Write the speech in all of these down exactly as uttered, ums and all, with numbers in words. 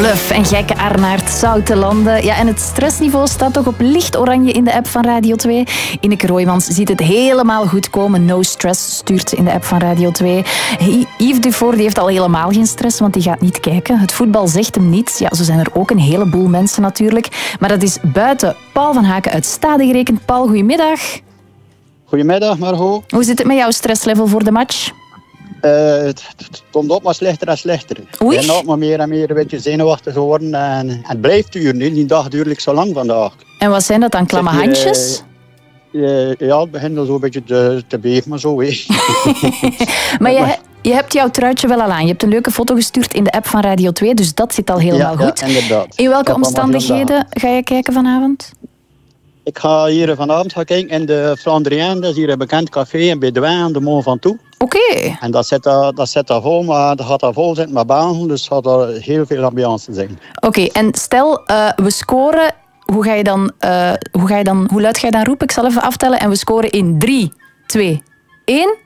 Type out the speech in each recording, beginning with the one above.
Bluff en Gekke Arnaert, Zoute Landen. Ja, en het stressniveau staat toch op licht oranje in de app van Radio twee. Ineke Roijmans ziet het helemaal goed komen. No stress stuurt in de app van Radio twee. Yves Dufour die heeft al helemaal geen stress, want die gaat niet kijken. Het voetbal zegt hem niets. Ja, zo zijn er ook een heleboel mensen natuurlijk. Maar dat is buiten Paul van Haken uit Stade gerekend. Paul, goedemiddag. Goedemiddag, Margot. Hoe zit het met jouw stresslevel voor de match? Uh, het, het komt op maar slechter en slechter. Oei. Ik ben ook maar meer en meer een beetje zenuwachtig geworden. En, en het blijft duren. Die dag duurt zo lang vandaag. En wat zijn dat dan? Klamme Zeg, handjes? Uh, uh, ja, het begint al zo'n beetje te, te beven, maar zo. Hé. Maar je, je hebt jouw truitje wel al aan. Je hebt een leuke foto gestuurd in de app van Radio twee, dus dat zit al helemaal ja, goed. Ja, inderdaad. In welke omstandigheden ga je kijken vanavond? Ik ga hier vanavond gaan kijken in de Flandrien. Dat is hier een bekend café in Bédouin aan de Mont Ventoux. Oké. Okay. En dat zit daar, dat zit daar vol, maar dat gaat daar vol zitten met banen. Dus gaat er heel veel ambiance zijn. Oké, okay, en stel uh, we scoren. Hoe, ga je dan, uh, hoe, ga je dan, hoe luid ga je dan roepen? Ik zal even aftellen. En we scoren in drie, twee, één.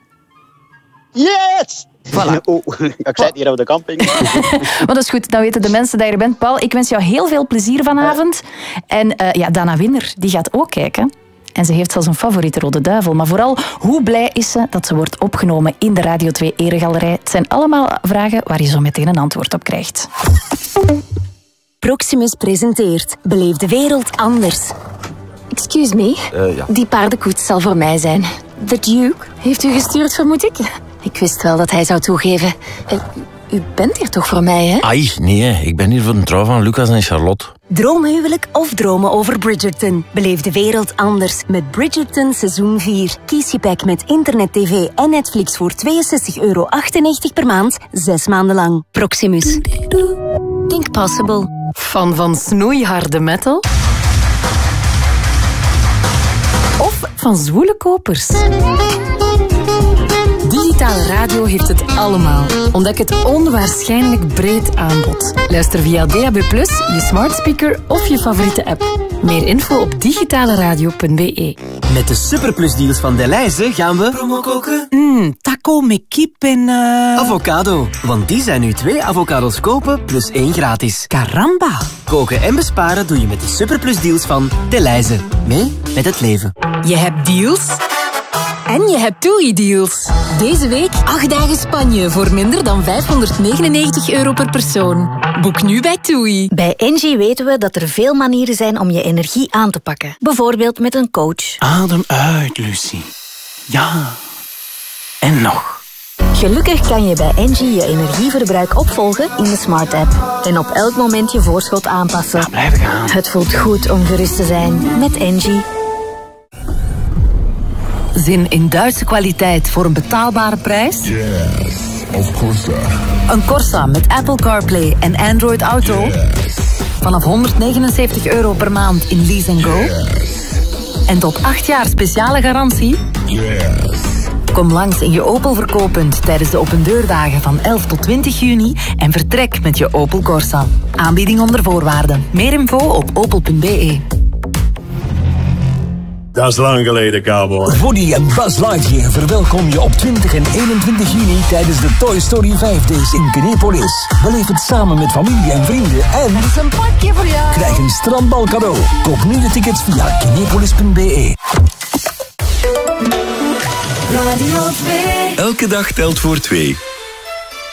Yes! Voilà. Oh, ik zit hier op de camping. Maar dat is goed, dan weten de mensen dat je er bent. Paul, ik wens jou heel veel plezier vanavond. En uh, ja, Dana Winner, die gaat ook kijken. En ze heeft zelfs een favoriete Rode Duivel. Maar vooral, hoe blij is ze dat ze wordt opgenomen in de Radio twee Eregalerij? Het zijn allemaal vragen waar je zo meteen een antwoord op krijgt. Proximus presenteert Beleef de wereld anders. Excuse me, uh, ja. Die paardenkoets zal voor mij zijn. The Duke heeft u gestuurd, vermoed ik? Ik wist wel dat hij zou toegeven. Uh, u bent hier toch voor mij, hè? Ai, nee, ik ben hier voor de trouw van Lucas en Charlotte. Droomhuwelijk of dromen over Bridgerton? Beleef de wereld anders met Bridgerton seizoen vier. Kies je pack met internet, tv en Netflix voor tweeënzestig euro achtennegentig per maand, zes maanden lang. Proximus. Think possible. Fan van snoeiharde metal? Of van zwoele kopers? Digitale radio heeft het allemaal. Ontdek het onwaarschijnlijk breed aanbod. Luister via D A B plus, je smart speaker of je favoriete app. Meer info op digitaleradio punt b e. Met de superplusdeals van Delhaize gaan we promo koken. Mmm, taco met kip en... Uh... avocado. Want die zijn nu twee avocados kopen plus één gratis. Caramba. Koken en besparen doe je met de superplusdeals van Delhaize. Mee met het leven. Je hebt deals... En je hebt TUI-deals. Deze week acht dagen Spanje voor minder dan vijfhonderdnegenennegentig euro per persoon. Boek nu bij TUI. Bij Engie weten we dat er veel manieren zijn om je energie aan te pakken. Bijvoorbeeld met een coach. Adem uit, Lucie. Ja. En nog. Gelukkig kan je bij Engie je energieverbruik opvolgen in de Smart App. En op elk moment je voorschot aanpassen. Ja, blijf gaan. Het voelt goed om gerust te zijn met Engie. Zin in Duitse kwaliteit voor een betaalbare prijs? Yes, of Corsa. Een Corsa met Apple CarPlay en Android Auto? Yes. Vanaf honderdnegenenzeventig euro per maand in Lease and Go? Yes. En tot acht jaar speciale garantie? Yes. Kom langs in je Opel verkooppunt tijdens de opendeurdagen van elf tot twintig juni en vertrek met je Opel Corsa. Aanbieding onder voorwaarden. Meer info op opel punt b e. Dat is lang geleden, cowboy. Woody en Buzz Lightyear verwelkom je op twintig en eenentwintig juni tijdens de Toy Story vijf Days in Kinepolis. Beleef het samen met familie en vrienden en... Er is een pakje voor jou. Krijg een strandbal cadeau. Koop nu de tickets via kinepolis punt b e. Radio twee. Elke dag telt voor twee.